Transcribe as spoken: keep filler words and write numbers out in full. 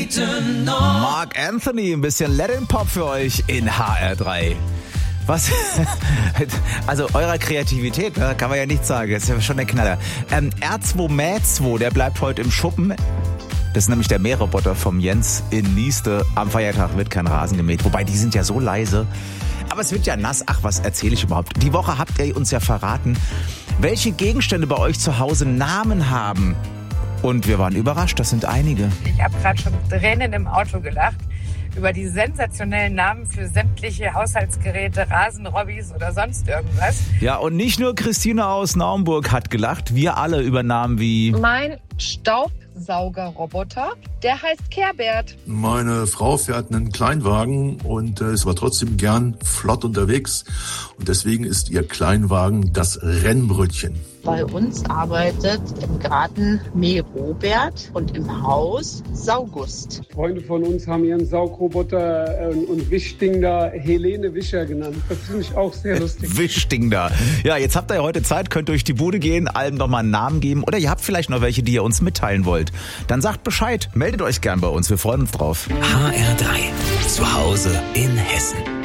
Mark Anthony, ein bisschen Latin Pop für euch in H R drei. Was? Also eurer Kreativität, ne, kann man ja nichts sagen. Das ist ja schon der Knaller. Ähm, R zwei Mä zwei, der bleibt heute im Schuppen. Das ist nämlich der Mähroboter vom Jens in Nieste. Am Feiertag wird kein Rasen gemäht. Wobei, die sind ja so leise. Aber es wird ja nass. Ach, was erzähle ich überhaupt? Die Woche habt ihr uns ja verraten, welche Gegenstände bei euch zu Hause Namen haben. Und wir waren überrascht, das sind einige. Ich habe gerade schon Tränen im Auto gelacht über die sensationellen Namen für sämtliche Haushaltsgeräte, Rasenrobbys oder sonst irgendwas. Ja, und nicht nur Christine aus Naumburg hat gelacht, wir alle über Namen wie... Mein Staubsaugerroboter, der heißt Kerbert. Meine Frau fährt einen Kleinwagen und äh, ist aber trotzdem gern flott unterwegs. Und deswegen ist ihr Kleinwagen das Rennbrötchen. Bei uns arbeitet im Garten Mäh-Robert und im Haus Saugust. Freunde von uns haben ihren Saugroboter und Wischding da Helene Wischer genannt. Das finde ich auch sehr lustig. Wischding da. Ja, jetzt habt ihr ja heute Zeit, könnt durch die Bude gehen, allem nochmal einen Namen geben. Oder ihr habt vielleicht noch welche, die ihr uns mitteilen wollt. Dann sagt Bescheid, meldet euch gern bei uns, wir freuen uns drauf. H R drei, zu Hause in Hessen.